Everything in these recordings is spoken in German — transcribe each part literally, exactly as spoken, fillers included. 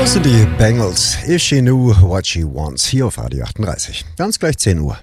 Das sind die Bengals. If She Knew What She Wants. Hier auf Radio achtunddreißig. Ganz gleich zehn Uhr.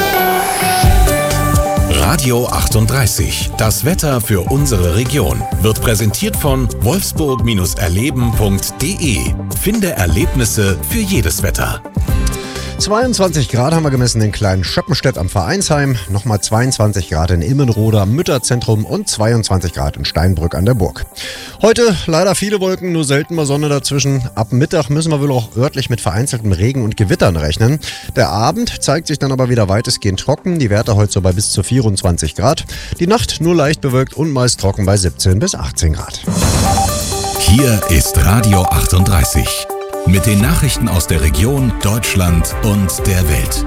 Radio achtunddreißig. Das Wetter für unsere Region wird präsentiert von wolfsburg erleben punkt de. Finde Erlebnisse für jedes Wetter. zweiundzwanzig Grad haben wir gemessen in kleinen Schöppenstedt am Vereinsheim, nochmal zweiundzwanzig Grad in Immenroda am Mütterzentrum und zweiundzwanzig Grad in Steinbrück an der Burg. Heute leider viele Wolken, nur selten mal Sonne dazwischen. Ab Mittag müssen wir wohl auch örtlich mit vereinzeltem Regen und Gewittern rechnen. Der Abend zeigt sich dann aber wieder weitestgehend trocken, die Werte heute so bei bis zu vierundzwanzig Grad. Die Nacht nur leicht bewölkt und meist trocken bei siebzehn bis achtzehn Grad. Hier ist Radio achtunddreißig. Mit den Nachrichten aus der Region, Deutschland und der Welt.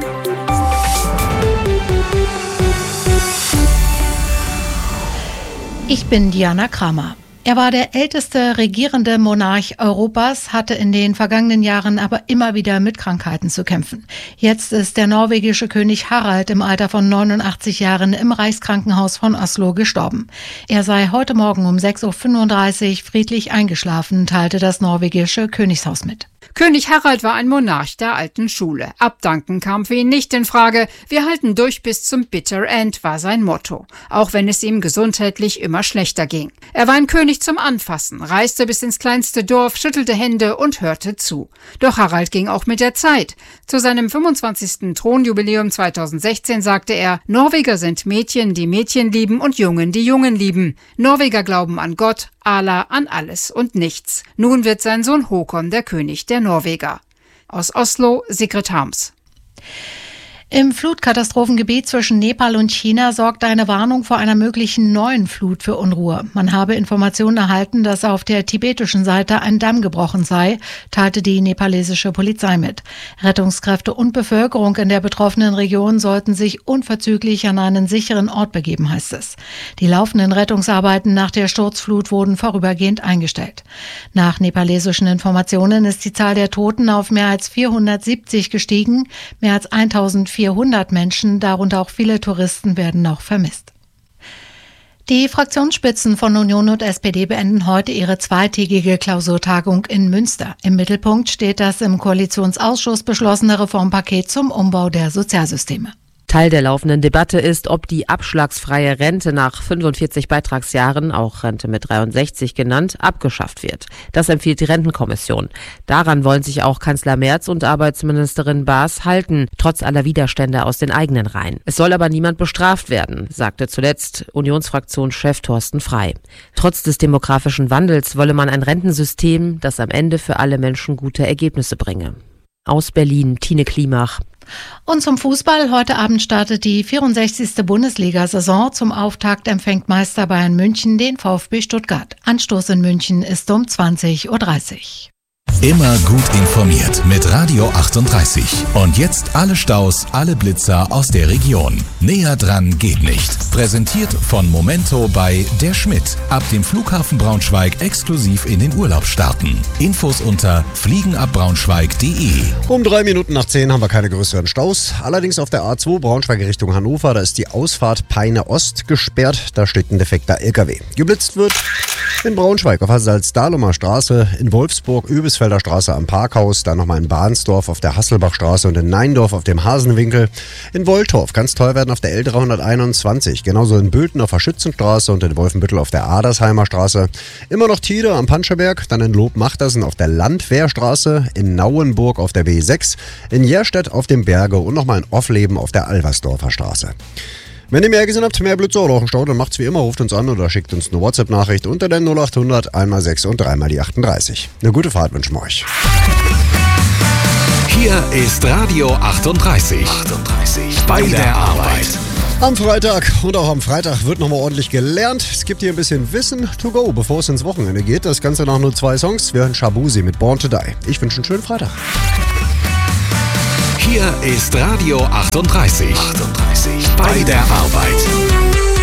Ich bin Diana Kramer. Er war der älteste regierende Monarch Europas, hatte in den vergangenen Jahren aber immer wieder mit Krankheiten zu kämpfen. Jetzt ist der norwegische König Harald im Alter von neunundachtzig Jahren im Reichskrankenhaus von Oslo gestorben. Er sei heute Morgen um sechs Uhr fünfunddreißig friedlich eingeschlafen, teilte das norwegische Königshaus mit. König Harald war ein Monarch der alten Schule. Abdanken kam für ihn nicht in Frage. Wir halten durch bis zum Bitter End, war sein Motto. Auch wenn es ihm gesundheitlich immer schlechter ging. Er war ein König zum Anfassen, reiste bis ins kleinste Dorf, schüttelte Hände und hörte zu. Doch Harald ging auch mit der Zeit. Zu seinem fünfundzwanzigsten Thronjubiläum zweitausendsechzehn sagte er, Norweger sind Mädchen, die Mädchen lieben und Jungen, die Jungen lieben. Norweger glauben an Gott, Allah, an alles und nichts. Nun wird sein Sohn Håkon der König der Norweger. Aus Oslo, Sigrid Harms. Im Flutkatastrophengebiet zwischen Nepal und China sorgt eine Warnung vor einer möglichen neuen Flut für Unruhe. Man habe Informationen erhalten, dass auf der tibetischen Seite ein Damm gebrochen sei, teilte die nepalesische Polizei mit. Rettungskräfte und Bevölkerung in der betroffenen Region sollten sich unverzüglich an einen sicheren Ort begeben, heißt es. Die laufenden Rettungsarbeiten nach der Sturzflut wurden vorübergehend eingestellt. Nach nepalesischen Informationen ist die Zahl der Toten auf mehr als vierhundertsiebzig gestiegen, mehr als eintausendvierhundert Menschen, darunter auch viele Touristen, werden noch vermisst. Die Fraktionsspitzen von Union und S P D beenden heute ihre zweitägige Klausurtagung in Münster. Im Mittelpunkt steht das im Koalitionsausschuss beschlossene Reformpaket zum Umbau der Sozialsysteme. Teil der laufenden Debatte ist, ob die abschlagsfreie Rente nach fünfundvierzig Beitragsjahren, auch Rente mit dreiundsechzig genannt, abgeschafft wird. Das empfiehlt die Rentenkommission. Daran wollen sich auch Kanzler Merz und Arbeitsministerin Baas halten, trotz aller Widerstände aus den eigenen Reihen. Es soll aber niemand bestraft werden, sagte zuletzt Unionsfraktionschef Thorsten Frey. Trotz des demografischen Wandels wolle man ein Rentensystem, das am Ende für alle Menschen gute Ergebnisse bringe. Aus Berlin, Tine Klimach. Und zum Fußball. Heute Abend startet die vierundsechzigste Bundesliga-Saison. Zum Auftakt empfängt Meister Bayern München den VfB Stuttgart. Anstoß in München ist um zwanzig Uhr dreißig. Immer gut informiert mit Radio achtunddreißig. Und jetzt alle Staus, alle Blitzer aus der Region. Näher dran geht nicht. Präsentiert von Momento bei Der Schmidt. Ab dem Flughafen Braunschweig exklusiv in den Urlaub starten. Infos unter fliegenabbraunschweig punkt de. Um drei Minuten nach zehn haben wir keine größeren Staus. Allerdings auf der A zwei Braunschweig Richtung Hannover, da ist die Ausfahrt Peine Ost gesperrt. Da steht ein defekter L K W. Geblitzt wird in Braunschweig auf der Salzdahlumer Straße, in Wolfsburg Übisfelder Straße am Parkhaus, dann nochmal in Bahnsdorf auf der Hasselbachstraße und in Neindorf auf dem Hasenwinkel. In Woltorf kann es teuer werden auf der L dreihunderteinundzwanzig, genauso in Bülten auf der Schützenstraße und in Wolfenbüttel auf der Adersheimer Straße. Immer noch Tide am Panschenberg, dann in Lobmachtersen auf der Landwehrstraße, in Nauenburg auf der B sechs, in Jerstedt auf dem Berge und nochmal in Offleben auf der Alversdorfer Straße. Wenn ihr mehr gesehen habt, mehr Blitzer oder auch einen Stau, dann macht's wie immer, ruft uns an oder schickt uns eine WhatsApp-Nachricht unter der null acht hundert einmal sechs und dreimal die achtunddreißig. Eine gute Fahrt wünschen wir euch. Hier ist Radio achtunddreißig. achtunddreißig. Bei der Arbeit. Am Freitag und auch am Freitag wird nochmal ordentlich gelernt. Es gibt hier ein bisschen Wissen to go, bevor es ins Wochenende geht. Das Ganze nach nur zwei Songs. Wir hören Shabuzi mit Born to Die. Ich wünsche einen schönen Freitag. Hier ist Radio achtunddreißig. achtunddreißig. Bei der Arbeit.